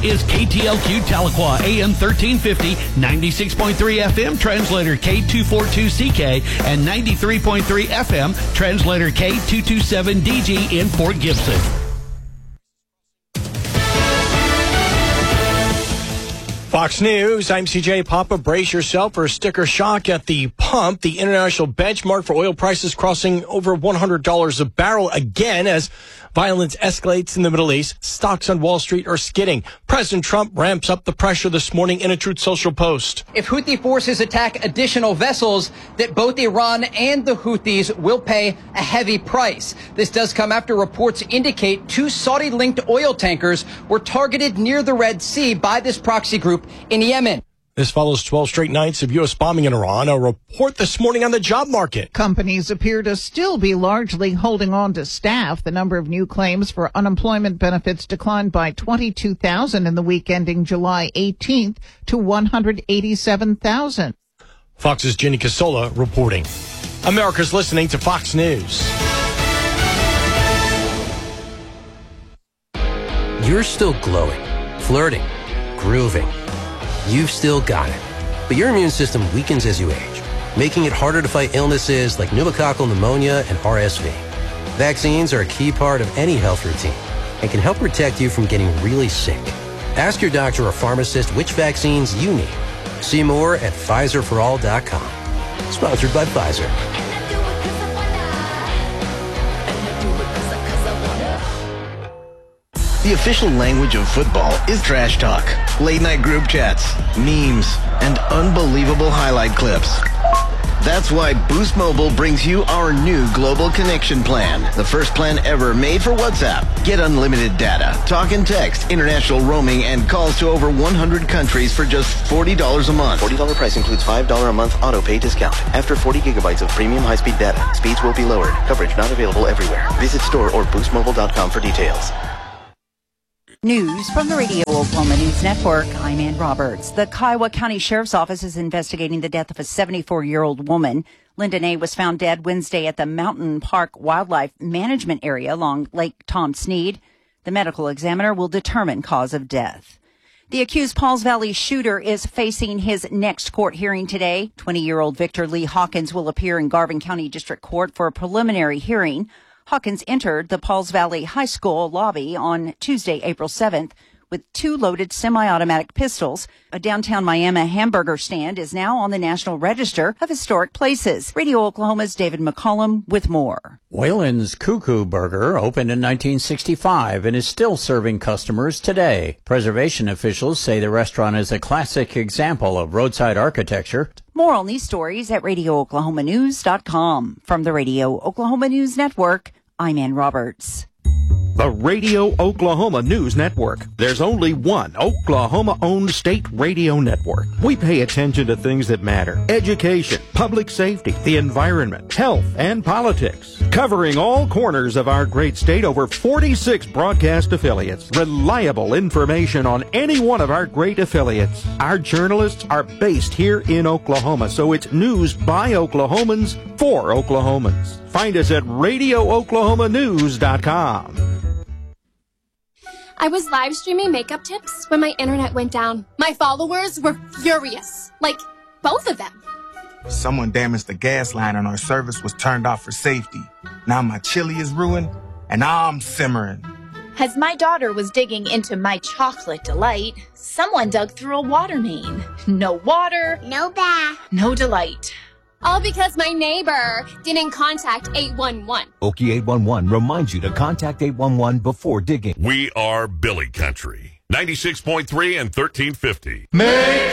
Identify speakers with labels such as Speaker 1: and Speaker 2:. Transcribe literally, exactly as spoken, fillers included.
Speaker 1: is K T L Q Tahlequah, A M thirteen fifty, ninety-six point three F M, translator K two forty-two C K, and ninety-three point three F M, translator K two twenty-seven D G in Fort Gibson.
Speaker 2: Fox News, I'm C J Papa. Brace yourself for a sticker shock at the pump. The international benchmark for oil prices crossing over one hundred dollars a barrel again as violence escalates in the Middle East. Stocks on Wall Street are skidding. President Trump ramps up the pressure this morning in a Truth Social post.
Speaker 3: If Houthi forces attack additional vessels, that both Iran and the Houthis will pay a heavy price. This does come after reports indicate two Saudi-linked oil tankers were targeted near the Red Sea by this proxy group in Yemen.
Speaker 2: This follows twelve straight nights of U S bombing in Iran. A report this morning on the job market.
Speaker 4: Companies appear to still be largely holding on to staff. The number of new claims for unemployment benefits declined by twenty-two thousand in the week ending July eighteenth to one hundred eighty-seven thousand.
Speaker 2: Fox's Jenny Casola reporting. America's listening to Fox News.
Speaker 5: You're still glowing, flirting, grooving. You've still got it. But your immune system weakens as you age, making it harder to fight illnesses like pneumococcal pneumonia and R S V. Vaccines are a key part of any health routine and can help protect you from getting really sick. Ask your doctor or pharmacist which vaccines you need. See more at Pfizer for all dot com. Sponsored by Pfizer.
Speaker 6: The official language of football is trash talk, late-night group chats, memes, and unbelievable highlight clips. That's why Boost Mobile brings you our new Global Connection Plan, the first plan ever made for WhatsApp. Get unlimited data, talk and text, international roaming, and calls to over one hundred countries for just forty dollars a month.
Speaker 7: forty dollars price includes five dollars a month auto-pay discount. After forty gigabytes of premium high-speed data, speeds will be lowered. Coverage not available everywhere. Visit store or boost mobile dot com for details.
Speaker 8: News from the Radio Oklahoma News Network. I'm Ann Roberts. The Kiowa County Sheriff's Office is investigating the death of a seventy-four-year-old woman. Linda Ney was found dead Wednesday at the Mountain Park Wildlife Management Area along Lake Tom Snead. The medical examiner will determine cause of death. The accused Pauls Valley shooter is facing his next court hearing today. twenty-year-old Victor Lee Hawkins will appear in Garvin County District Court for a preliminary hearing. Hawkins entered the Pauls Valley High School lobby on Tuesday, April seventh, with two loaded semi-automatic pistols. A downtown Miami hamburger stand is now on the National Register of Historic Places. Radio Oklahoma's David McCollum with more.
Speaker 9: Whalen's Cuckoo Burger opened in nineteen sixty-five and is still serving customers today. Preservation officials say the restaurant is a classic example of roadside architecture.
Speaker 8: More on these stories at radio oklahoma news dot com. From the Radio Oklahoma News Network, I'm Ann Roberts.
Speaker 10: The Radio Oklahoma News Network. There's only one Oklahoma-owned state radio network. We pay attention to things that matter. Education, public safety, the environment, health, and politics. Covering all corners of our great state, over forty-six broadcast affiliates. Reliable information on any one of our great affiliates. Our journalists are based here in Oklahoma, so it's news by Oklahomans for Oklahomans. Find us at radio oklahoma news dot com.
Speaker 11: I was live streaming makeup tips when my internet went down. My followers were furious. Like, both of them.
Speaker 12: Someone damaged the gas line and our service was turned off for safety. Now my chili is ruined and I'm simmering.
Speaker 13: As my daughter was digging into my chocolate delight, someone dug through a water main. No water.
Speaker 11: No bath.
Speaker 13: No delight.
Speaker 11: All because my neighbor didn't contact eight one one.
Speaker 14: Okie eight one one reminds you to contact eight one one before digging.
Speaker 15: We are Billy Country. ninety-six point three and thirteen fifty.
Speaker 16: Make